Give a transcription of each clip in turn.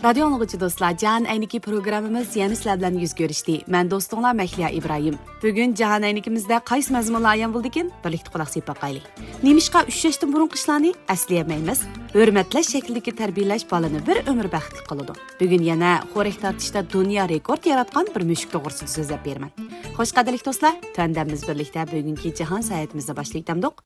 Radio anlıqçı dostlar, Cahan Ayniki programımız yeni sizler bilan yüz görüşdü. Ben dostunlar Məhliya İbrahim. Bugün Cahan Aynikimizdə qaysı məzmunlar ayan buldikin? Birlikte qulaq seyip baqaylı. Nemişqa 3 yaşdan burun qışlarını əsləyəməyimiz, hörmətləş şəkildəki tərbiyələş balını bir ömür bəxtli qılıdı. Bugün yana xorək tartışda dünya rekord yaratqan bir müşük doğrusu sözləb bermən. Xoş qadırlıq dostlar, töndəmiz birlikte bugünkü Cahan sayatimizdə başlayıqdamdıq.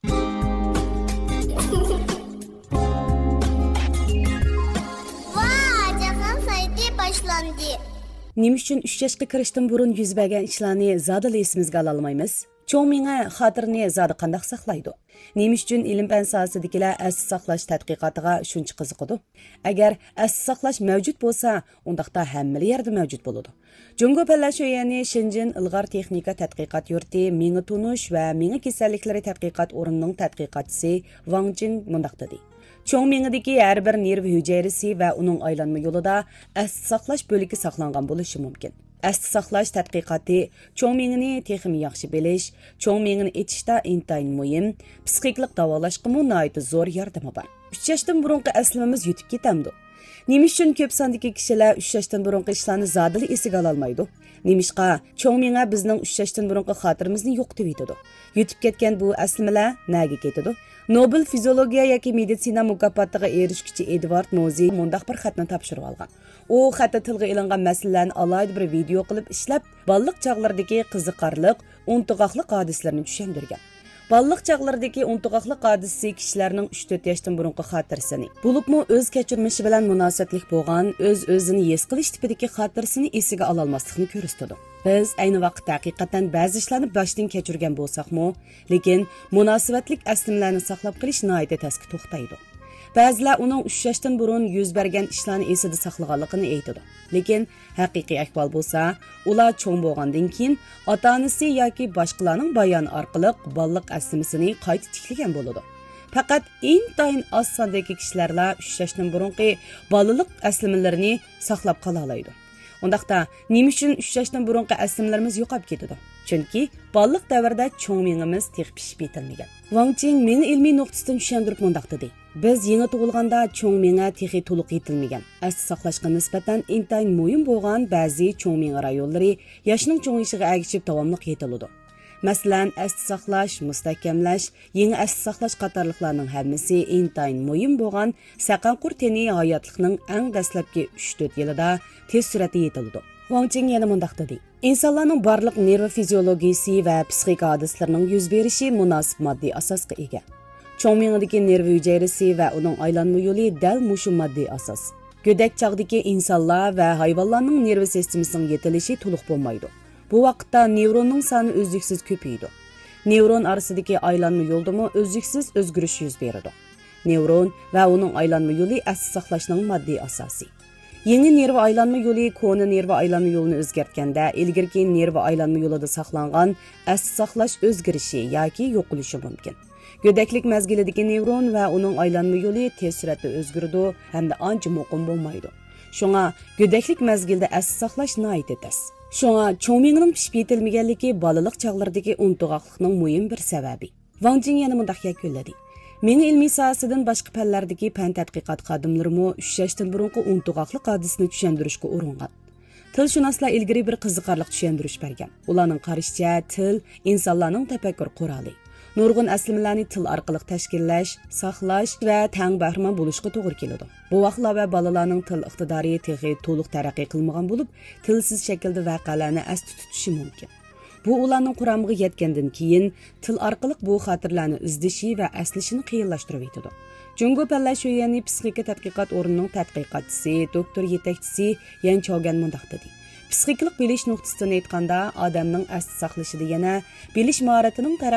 Nima uchun 3 yoshga kirishdan burun yuz bergan ishlarni zodila esimizga ola olmaymiz? Cho'ng miya xotirni zodi qanday saqlaydi? Nima uchun ilm-fan sohasidagilar asli saqlash tadqiqotiga shuncha qiziqadi? Agar asli saqlash mavjud bo'lsa, undaqda hamma yerda mavjud bo'ladi. Jungo Pallash o'yini Shenzhen ilg'or texnika tadqiqot yurti miya tunish va miya kasalliklari tadqiqot o'rnining tadqiqotchisi Wang Jing mundaq dedi. Cho'ng miyadagi har bir nerv hujayrasi va uning aylanma yo'lida asli saqlash bo'ligi saqlangan bo'lishi mumkin. Asli saqlash tadqiqoti cho'ng miyani texnik yaxshi bilish, cho'ng miyani etishda intayin muhim, psixiklik davolashga nihoyat zo'r yordami bor. 3 yoshdan burungi aslimimiz yutib ketamdi. Nima uchun ko'p sondagi kishilar 3 yoshdan burungi ishlarni zodila esiga ola olmaydi? Nimishqa cho'ng miya bizning 3 yoshdan burungi xotiramizni yo'qotib yetadi. Yutib ketgan bu aslimalar naga ketadi? Nobel fiziologiya yoki meditsina mukofotiga erishguchi Edward Mozi mundaq bir xatni topshirib olgan. U xatda tilga ilingan masalalarni alohida bir video qilib ishlab, balliq chog'lardagi qiziqarliq, untuqoqliq hodislarini tushuntirgan. Balliq chog'lardagi untuqoqliq hodisasi kishilarning 3-4 yoshdan burungi xotirasini, bo'libmi o'z kechirmishi bilan munosabatlik bo'lgan, o'z-o'zini his qilish tipidagi xotirasini esiga ola olmaslikni ko'rsatadi. Biz ayni vaqtda haqiqatan ba'zi ishlarni boshdan kechirgan bo'lsakmi, lekin munosabatlik aslimlarni saqlab qilish nihoyat tasga to'xtaydi. Ba'zilar uning 3 yoshdan burun yuz bergan ishlarni esida saqlaganligini aytadi. Lekin haqiqiy ahvol bo'lsa, ular cho'ng bo'lgandan keyin ota-onasi yoki boshqalarning bayoni orqali balliq aslimasini qayta tiklagan bo'ladi. Faqat intayin oz sondagi kishilarla 3 yoshdan burungi balliq aslimalarini saqlab qola oladi. Undaqda nima uchun 3 yoshdan burungi aslimlarimiz yo'qolib ketadi? Chunki balliq davrida cho'ng miyamiz tex pishib yetilmagan. Wang Jing meni ilmiy nuqtasidan tushuntirib mundaq dedi. Biz yangi tug'ilganda cho'ng miya texi to'liq yetilmagan. Asli saqlashga nisbatan intayin muhim bo'lgan ba'zi cho'ng miya rayonlari yoshning cho'ngishiga ergishib davomli yetiladi. Masalan, asli saqlash, mustahkamlash, yangi asli saqlash qatorliqlarning hammasi intayin muhim bo'lgan saqanqur teni hayotlikning eng dastlabki 3-4 yilida tez suratda yetiladi. Wang Jing yana mundaq dedi. İnsanlarning barliq nerv fiziologiyasi va psixik hodislarining yuz berishi munosib moddiy asosga ega. Cho'ng miyadagi nerv hujayrasi va uning aylanma yo'li dal mushu moddiy asos. Go'dak chog'dagi insonlar va hayvonlarning nerv sistemasining yetilishi to'liq bo'lmaydi. Bu vaqtda nevronning soni uzluksiz ko'paydi. Nevron orasidagi aylanma yo'ldami uzluksiz o'zgarish yuz beradi. Nevron va uning aylanma yo'li asli saqlashning moddiy asosi. Yeni nerv aylanma yo'li koni nerv aylanma yo'lini o'zgartganda ilgirki nerv aylanma yo'lida saqlangan asli saqlash o'zgarishi yoki yo'qolishi mumkin. Go'daklik mezgilidagi nevron va uning aylanma yo'li tez suratda o'zgaradi hamda ancha muqim bo'lmaydi. Shunga go'daklik mezgilida asli saqlash nihoyat etas. Shunga cho'ng miyaning pishib yetilmaganligi balaliq chog'lardagi untuqoqlikning muhim bir sababi. Wang Jing yana mundaq yakunladi. Meni ilmiy sohasidan boshqa fanlardagi fan tadqiqot xodimlarimi 3 yoshdan burungi untuqoqlik hodisini tushuntirishga uringan. Tilshunoslar ilgari bir qiziqarli tushuntirish bergan. Ularning qarashicha til insonlarning tafakkur quroli. Nurg'un aslimalarni til orqali tashkillash, saqlash va tang bahramon bo'lishga to'g'ri keladi. Bu vaqtlar va bolalarning til iqtidori texi to'liq taraqqiy qilmagan bo'lib, tilsiz shaklda voqealarni asli tutishi mumkin. Bu ularning quramiga yetgandan keyin til orqali bu xotirlarni izdishi va aslishini qiyinlashtirib yetadi. Jungo Pallash o'yini psixika tadqiqot o'rnining tadqiqotchisi, doktor yetakchisi Yan Chogan mundaq dedi. Psixiklik bilish nuqtasidan aytganda, odamning asli saqlashida yana bilish mahoratining